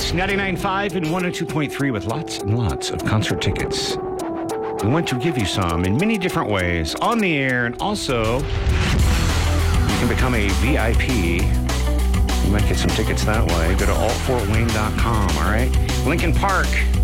99.5 and 102.3 with lots and lots of concert tickets. We want to give you some in many different ways on the air, and also you can become a VIP. You might get some tickets that way. Go to altfortwayne.com, all right? Lincoln Park